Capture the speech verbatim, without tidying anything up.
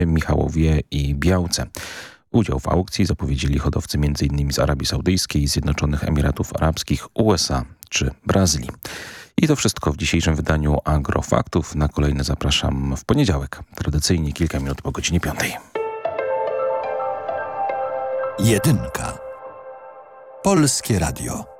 Michałowie i Białce. Udział w aukcji zapowiedzieli hodowcy m in z Arabii Saudyjskiej, Zjednoczonych Emiratów Arabskich, U S A czy Brazylii. I to wszystko w dzisiejszym wydaniu Agrofaktów. Na kolejne zapraszam w poniedziałek. Tradycyjnie kilka minut po godzinie piątej. Jedynka. Polskie Radio.